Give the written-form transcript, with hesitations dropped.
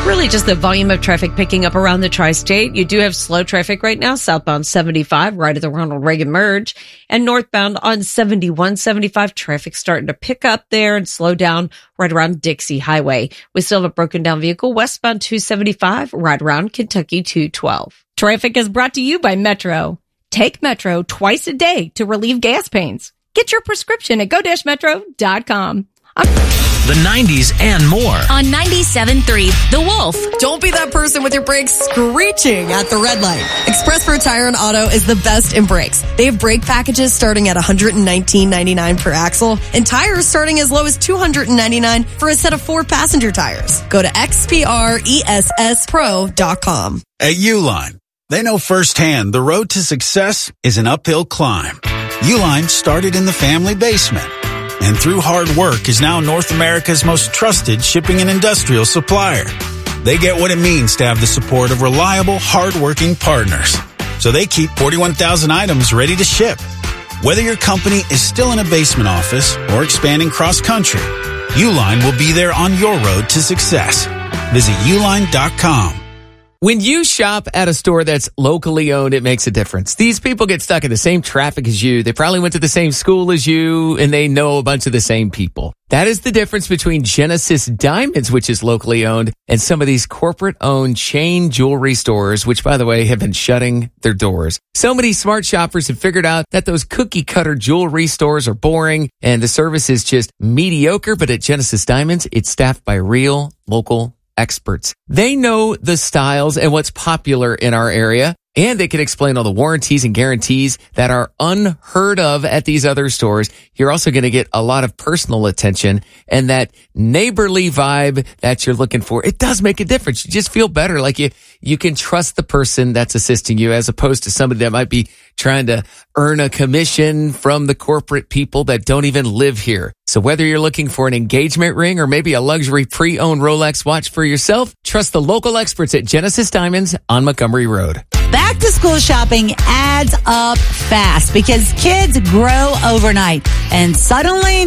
really just the volume of traffic picking up around the tri-state. You do have slow traffic right now, southbound 75, right at the Ronald Reagan merge, and northbound on 7175. Traffic starting to pick up there and slow down right around Dixie Highway. We still have a broken down vehicle westbound 275, right around Kentucky 212. Traffic is brought to you by Metro. Take Metro twice a day to relieve gas pains. Get your prescription at go-metro.com. The 90s and more. On 97.3, The Wolf. Don't be that person with your brakes screeching at the red light. Express for Tire and Auto is the best in brakes. They have brake packages starting at $119.99 per axle and tires starting as low as $200.99 for a set of 4 passenger tires. Go to xpressspro.com. At Uline, they know firsthand the road to success is an uphill climb. Uline started in the family basement, and through hard work is now North America's most trusted shipping and industrial supplier. They get what it means to have the support of reliable, hard-working partners. So they keep 41,000 items ready to ship. Whether your company is still in a basement office or expanding cross-country, Uline will be there on your road to success. Visit uline.com. When you shop at a store that's locally owned, it makes a difference. These people get stuck in the same traffic as you. They probably went to the same school as you, and they know a bunch of the same people. That is the difference between Genesis Diamonds, which is locally owned, and some of these corporate-owned chain jewelry stores, which, by the way, have been shutting their doors. So many smart shoppers have figured out that those cookie-cutter jewelry stores are boring, and the service is just mediocre. But at Genesis Diamonds, it's staffed by real, local experts. They know the styles and what's popular in our area, and they can explain all the warranties and guarantees that are unheard of at these other stores. You're also going to get a lot of personal attention and that neighborly vibe that you're looking for. It does make a difference. You just feel better, like you can trust the person that's assisting you as opposed to somebody that might be trying to earn a commission from the corporate people that don't even live here. So whether you're looking for an engagement ring or maybe a luxury pre-owned Rolex watch for yourself, trust the local experts at Genesis Diamonds on Montgomery Road. Back to school shopping adds up fast because kids grow overnight and suddenly